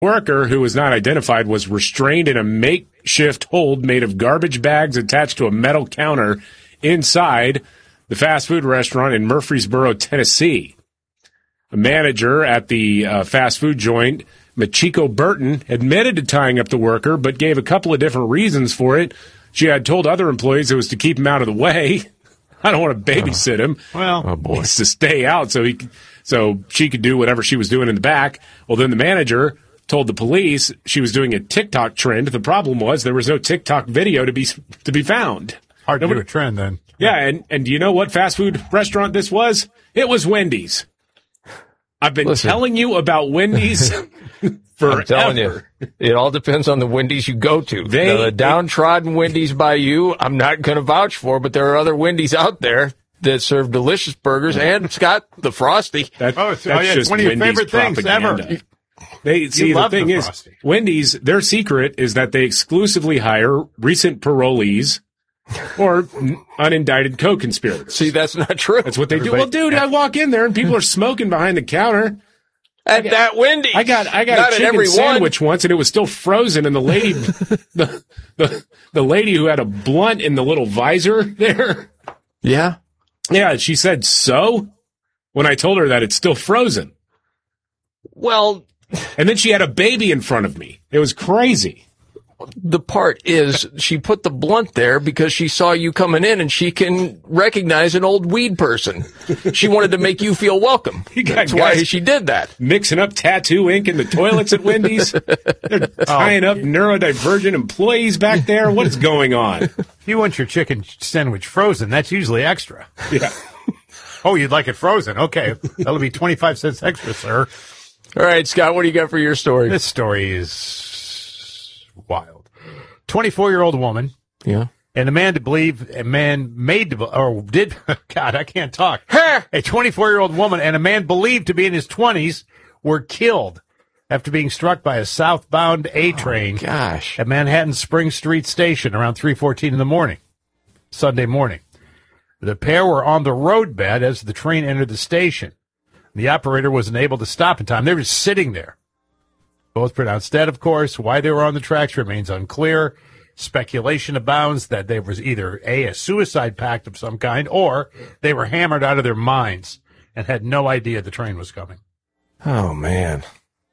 worker, who was not identified, was restrained in a makeshift hold made of garbage bags attached to a metal counter inside the fast food restaurant in Murfreesboro, Tennessee. A manager at the fast food joint, Machiko Burton, admitted to tying up the worker, but gave a couple of different reasons for it. She had told other employees it was to keep him out of the way. I don't want to babysit him. Well, oh boy, it's to stay out so she could do whatever she was doing in the back. Well, then the manager told the police she was doing a TikTok trend. The problem was there was no TikTok video to be found. Hard to do a trend then. Yeah, and do you know what fast food restaurant this was? It was Wendy's. I've been telling you about Wendy's forever. I'm telling you, it all depends on the Wendy's you go to. The downtrodden Wendy's by you, I'm not going to vouch for, but there are other Wendy's out there that serve delicious burgers, and Scott, the Frosty. That's it's one of your favorite things ever. The thing is, Frosty. Wendy's, their secret is that they exclusively hire recent parolees or unindicted co-conspirators. See, that's not true. That's what they do. Well, dude, I walk in there and people are smoking behind the counter. At that Wendy's. I got a chicken sandwich once, and it was still frozen, and the lady, the lady who had a blunt in the little visor there. Yeah. Yeah, she said, so? When I told her that it's still frozen. Well. And then she had a baby in front of me. It was crazy. The part is she put the blunt there because she saw you coming in and she can recognize an old weed person. She wanted to make you feel welcome. That's why she did that. Mixing up tattoo ink in the toilets at Wendy's. They're tying up neurodivergent employees back there. What is going on? If you want your chicken sandwich frozen, that's usually extra. Yeah. Oh, you'd like it frozen? Okay. That'll be 25 cents extra, sir. All right, Scott, what do you got for your story? This story is wild. 24-year-old woman. Yeah. And a man God, I can't talk. A 24-year-old woman and a man believed to be in his 20s were killed after being struck by a southbound A train at Manhattan Spring Street Station around 3:14 in the morning, Sunday morning. The pair were on the roadbed as the train entered the station. The operator wasn't able to stop in time. They were just sitting there. Both pronounced dead, of course. Why they were on the tracks remains unclear. Speculation abounds that there was either a suicide pact of some kind, or they were hammered out of their minds and had no idea the train was coming. Oh, man.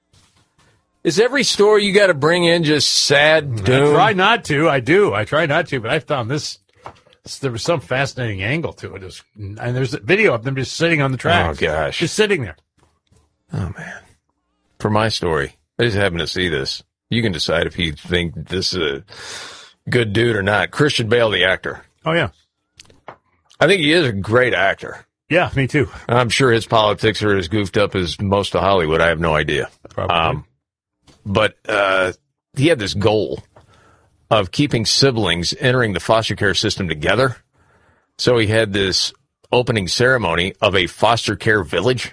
Is every story you got to bring in just sad doom? I try not to. I do. I try not to, but I found this. There was some fascinating angle to it. And there's a video of them just sitting on the tracks. Oh, gosh. Just sitting there. Oh, man. For my story, I just happened to see this. You can decide if you think this is a good dude or not. Christian Bale, the actor. Oh, yeah. I think he is a great actor. Yeah, me too. I'm sure his politics are as goofed up as most of Hollywood. I have no idea. Probably. But he had this goal of keeping siblings entering the foster care system together. So he had this opening ceremony of a foster care village,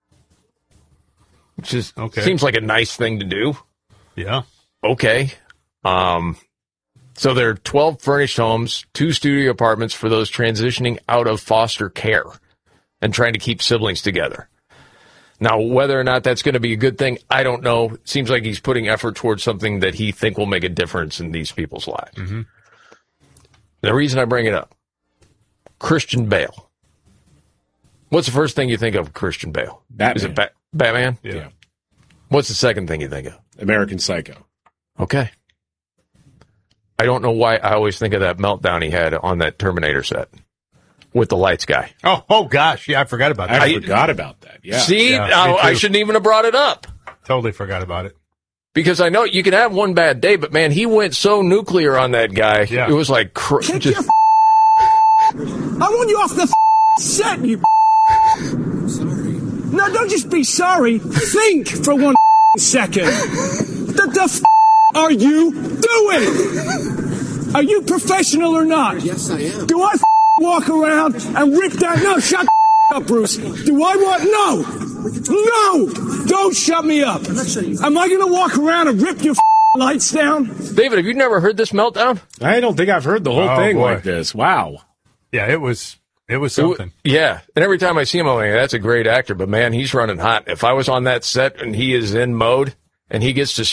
which is seems like a nice thing to do. Yeah. Okay. So there are 12 furnished homes, 2 studio apartments for those transitioning out of foster care and trying to keep siblings together. Now, whether or not that's going to be a good thing, I don't know. It seems like he's putting effort towards something that he think will make a difference in these people's lives. Mm-hmm. The reason I bring it up, Christian Bale. What's the first thing you think of Christian Bale? Batman. Is it Batman? Yeah. What's the second thing you think of? American Psycho. Okay. I don't know why I always think of that meltdown he had on that Terminator set with the lights guy. Oh gosh. Yeah, I forgot about that. I forgot about that. Yeah. See, Yeah, I shouldn't even have brought it up. Totally forgot about it. Because I know you can have one bad day, but man, he went so nuclear on that guy. Yeah. It was like I want you off the set, you sorry. No, don't just be sorry. Think for 1 second. The are you doing? Are you professional or not? Yes, I am. Do I walk around and rip that? No, shut up, Bruce. Do I want? No! Don't shut me up. Am I going to walk around and rip your lights down? David, have you never heard this meltdown? I don't think I've heard the whole thing like this. Wow. Yeah, it was something. Yeah. And every time I see him, I'm like, that's a great actor, but man, he's running hot. If I was on that set and he is in mode and he gets to